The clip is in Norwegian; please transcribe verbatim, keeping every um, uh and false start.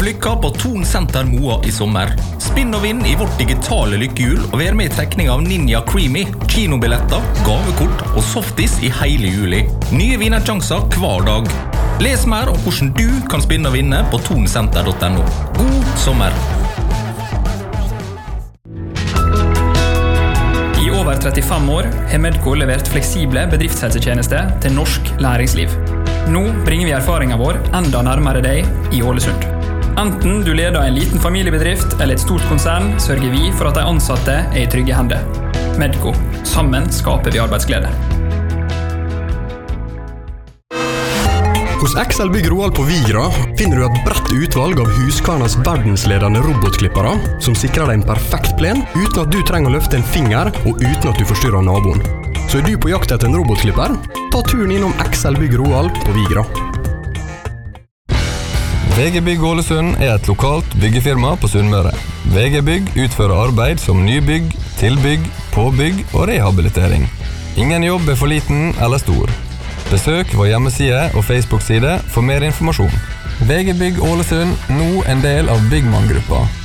Prøv lykka på Thon Senter Moa i sommer. Spinn og vinn i vårt digitale lykkehjul og vær med i trekning av Ninja Creamy, kinobilletter, gavekort og softis i hele juli. Nye vinnersjanser hver dag. Les mer om hvordan du kan spinne og vinne på thonsenter punktum no. God sommer! I over trettifem år har Medco levert fleksible bedriftshelsetjenester til norsk læringsliv. Nå bringer vi erfaringen vår enda nærmere deg i Ålesund. Enten du leder en liten familiebedrift eller et stort konsern, sørger vi for at de ansatte er i trygge hender. Medco. Sammen skaper vi arbeidsglede. Hos Excel Bygg Roald på Vigra finner du et bredt utvalg av Husqvarnas verdensledende robotklippere som sikrer deg en perfekt plen uten at du trenger å løfte en finger og uten at du forstyrrer naboen. Så er du på jakt etter en robotklipper? Ta turen innom Excel Bygg Roald på Vigra. V G Bygg Ålesund er et lokalt byggefirma på Sunnmøre. V G Bygg utfører arbeid som nybygg, tilbygg, påbygg og rehabilitering. Ingen jobb er for liten eller stor. Besøk vår hjemmeside og Facebook-side for mer informasjon. V G Bygg Ålesund, nå en del av Byggmann-gruppa.